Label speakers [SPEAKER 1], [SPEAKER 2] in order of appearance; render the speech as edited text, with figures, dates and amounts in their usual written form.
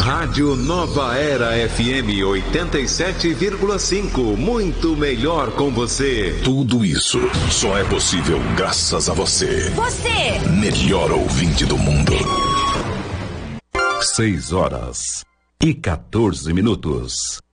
[SPEAKER 1] Rádio Nova Era FM 87,5. Muito melhor com você.
[SPEAKER 2] Tudo isso só é possível graças a você.
[SPEAKER 3] Você!
[SPEAKER 2] Melhor ouvinte do mundo.
[SPEAKER 4] 6 horas e 14 minutos.